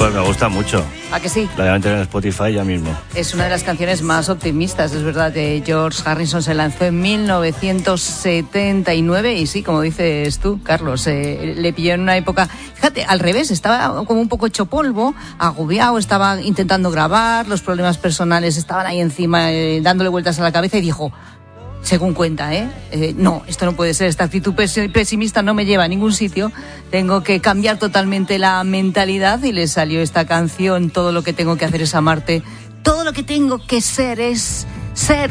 Pues me gusta mucho. ¿A que sí? La voy a meter en Spotify ya mismo. Es una de las canciones más optimistas, es verdad, de George Harrison. Se lanzó en 1979 y sí, como dices tú, Carlos, le pilló en una época, fíjate, al revés, estaba como un poco hecho polvo, agobiado, estaba intentando grabar, los problemas personales estaban ahí encima, dándole vueltas a la cabeza y dijo... Según cuenta, no, esto no puede ser, esta actitud pesimista no me lleva a ningún sitio, tengo que cambiar totalmente la mentalidad y le salió esta canción, todo lo que tengo que hacer es amarte, todo lo que tengo que ser es ser